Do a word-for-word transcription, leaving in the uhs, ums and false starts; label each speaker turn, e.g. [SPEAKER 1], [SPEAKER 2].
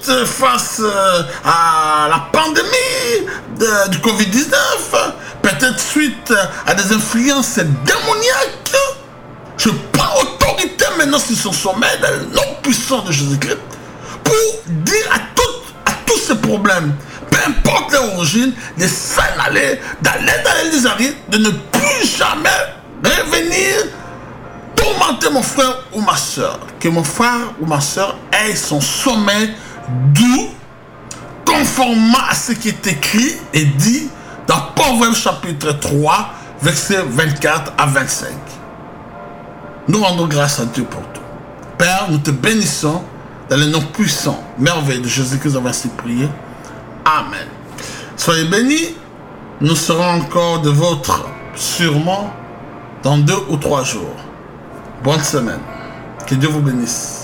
[SPEAKER 1] doute face euh, à la pandémie de, du covid dix-neuf, peut-être suite à des influences démoniaques. Je prends autorité maintenant sur son sommet dans le nom puissant de Jésus-Christ pour dire à, tout, à tous ces problèmes, peu importe leur origine, de s'en aller, d'aller dans les Arides, de ne plus jamais revenir tourmenter mon frère ou ma soeur. Que mon frère ou ma soeur ait son sommeil doux, conformément à ce qui est écrit et dit dans Proverbe chapitre trois, versets vingt-quatre à vingt-cinq. Nous rendons grâce à Dieu pour tout. Père, nous te bénissons dans le nom puissant, merveilleux de Jésus-Christ, nous avons ainsi prié. Amen. Soyez bénis. Nous serons encore de vôtres sûrement dans deux ou trois jours. Bonne semaine. Que Dieu vous bénisse.